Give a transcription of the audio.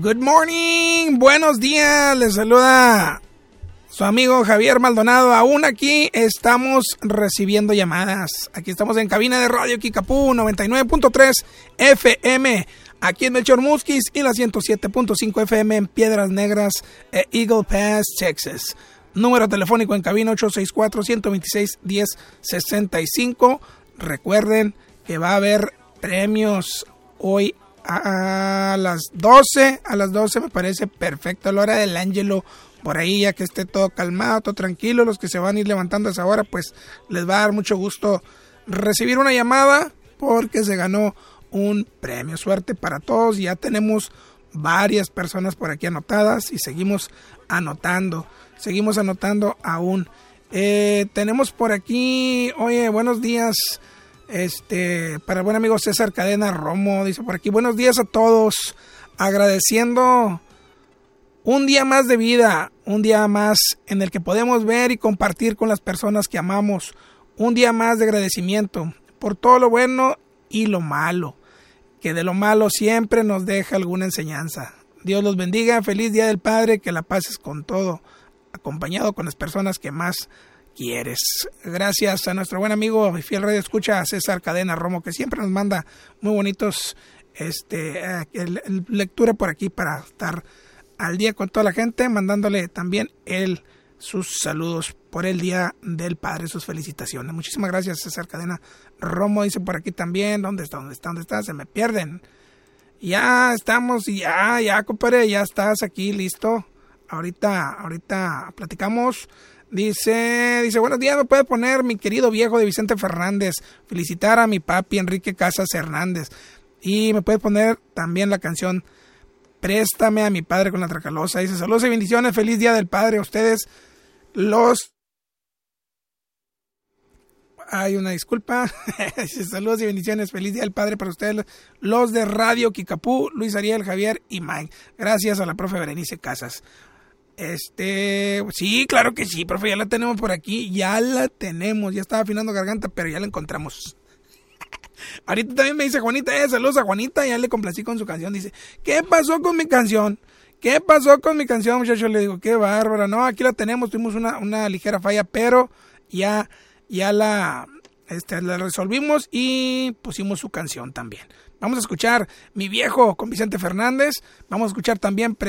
Good morning, buenos días, les saluda su amigo Javier Maldonado. Aún aquí estamos recibiendo llamadas. Aquí estamos en cabina de Radio Kickapoo 99.3 FM, aquí en Melchor Musquis, y la 107.5 FM en Piedras Negras, Eagle Pass, Texas. Número telefónico en cabina 864-126-1065. Recuerden que va a haber premios hoy a las 12. A las 12 me parece perfecto, a la hora del Ángelo. Por ahí, ya que esté todo calmado, todo tranquilo, los que se van a ir levantando a esa hora, pues les va a dar mucho gusto recibir una llamada porque se ganó un premio. Suerte para todos. Ya tenemos varias personas por aquí anotadas y seguimos anotando aún. Tenemos por aquí, oye, buenos días, para el buen amigo César Cadena Romo, dice por aquí, buenos días a todos, agradeciendo un día más de vida, un día más en el que podemos ver y compartir con las personas que amamos, un día más de agradecimiento por todo lo bueno y lo malo, que de lo malo siempre nos deja alguna enseñanza. Dios los bendiga, feliz Día del Padre, que la pases con todo, acompañado con las personas que más quieres. Gracias a nuestro buen amigo y fiel radio escucha César Cadena Romo, que siempre nos manda muy bonitos lectura por aquí para estar al día con toda la gente, mandándole también él sus saludos por el Día del Padre, sus felicitaciones. Muchísimas gracias, César Cadena Romo. Dice por aquí también, ¿dónde está? Se me pierden. Ya estamos, ya, compadre, ya estás aquí, listo. Ahorita platicamos. Dice, buenos días, ¿me puede poner Mi Querido Viejo de Vicente Fernández? Felicitar a mi papi Enrique Casas Hernández. Y me puede poner también la canción Préstame a mi padre con la Tracalosa. Dice, saludos y bendiciones, feliz Día del Padre a ustedes. Hay una disculpa. Saludos y bendiciones, feliz Día del Padre para ustedes, los de Radio Kickapoo, Luis Ariel, Javier y Mike. Gracias a la profe Berenice Casas. Sí, claro que sí, profe, ya la tenemos por aquí, ya estaba afinando garganta, pero ya la encontramos. Ahorita también me dice Juanita, saludos a Juanita, ya le complací con su canción. Dice, ¿qué pasó con mi canción? Muchachos? Le digo, qué bárbara. No, aquí la tenemos, tuvimos una ligera falla, pero ya la resolvimos y pusimos su canción también. Vamos a escuchar Mi Viejo con Vicente Fernández. Vamos a escuchar también